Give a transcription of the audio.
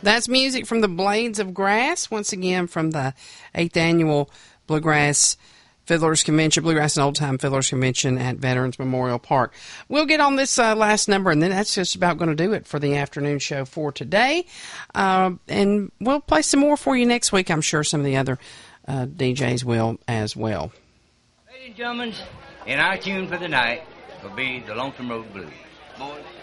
That's music from the Blades of Grass, once again from the 8th Annual Bluegrass Fiddlers Convention, Bluegrass and Old Time Fiddlers Convention at Veterans Memorial Park. We'll get on this last number, and then that's just about going to do it for the afternoon show for today. And we'll play some more for you next week. I'm sure some of the other DJs will as well. Ladies and gentlemen, and our tune for the night will be the Lonesome Road Blues. Boys.